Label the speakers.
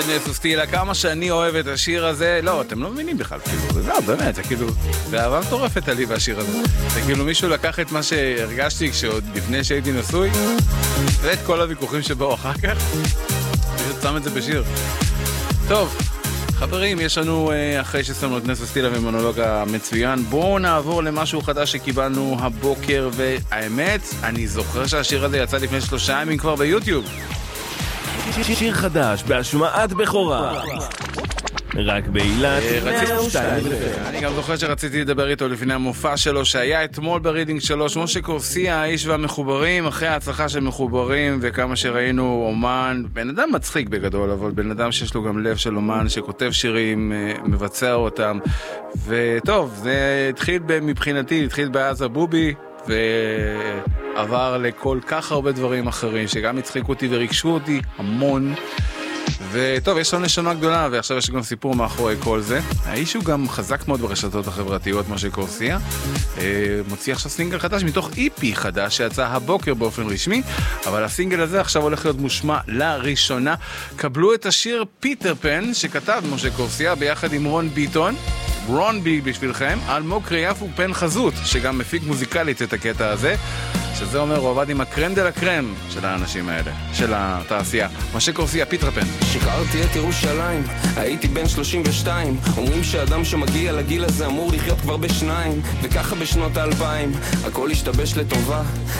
Speaker 1: נסוסטילה, כמה שאני אוהב את השיר הזה, לא, אתם לא מבינים בכלל, כאילו, לא, באמת, זה כאילו, זה אהבה מטורפת עלי והשיר הזה. זה כאילו מישהו לקח את מה שהרגשתי כשעוד לפני שהייתי נשוי, ואת כל הוויכוחים שבאו אחר כך, פשוט שם את זה בשיר. טוב, חברים, יש לנו, אחרי ששמנו את נסוסטילה ומונולוג המצוין, בואו נעבור למשהו חדש שקיבלנו הבוקר, והאמת, אני זוכר שהשיר הזה יצא לפני 3 ימים כבר ביוטיוב.
Speaker 2: שיר חדש בהשמעת בכורה רק באילת.
Speaker 1: אני גם זוכר שרציתי לדבר איתו לפני המופע שלו שהיה אתמול ברידינג 3, משה קורסיה, האיש והמחוברים, אחרי ההצלחה של מחוברים וכמה שראינו אומן, בן אדם מצחיק בגדול, אבל בן אדם שיש לו גם לב של אומן שכותב שירים, מבצע אותם, וטוב, זה התחיל מבחינתי, התחיל בעזה בובי ועבר לכל כך הרבה דברים אחרים שגם הצחיקו אותי ורגשו אותי המון. וטוב, יש לנו נשמה גדולה, ועכשיו יש גם סיפור מאחורי כל זה. האיש הוא גם חזק מאוד ברשתות החברתיות, משה קורסיה. מוציא עכשיו סינגל חדש מתוך איפי חדש שיצא הבוקר באופן רשמי, אבל הסינגל הזה עכשיו הולך להיות מושמע לראשונה. קבלו את השיר פיטר פן שכתב משה קורסיה ביחד עם רון ביטון, רון בי בשבילכם, אלמוג קריאף ופן חזות, שגם מפיק מוזיקלית את הקטע הזה, שזה אומר הוא עבד עם הקרם דה לקרם של האנשים האלה, של התעשייה. משה קורסיה, פיטר פן.
Speaker 3: שיקרתי את ירושלים, הייתי בן 32, אומרים שאדם שמגיע לגיל הזה אמור לחיות כבר בשניים, וככה בשנות ה-2000 הכל השתבש לטובה,